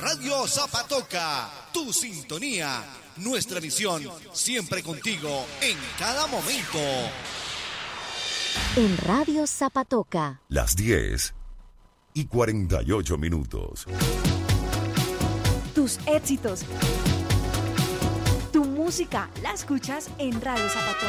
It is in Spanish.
Radio Zapatoca, tu sintonía, nuestra misión, siempre contigo en cada momento. En Radio Zapatoca. Las 10:48. Tus éxitos. Tu música la escuchas en Radio Zapatoca.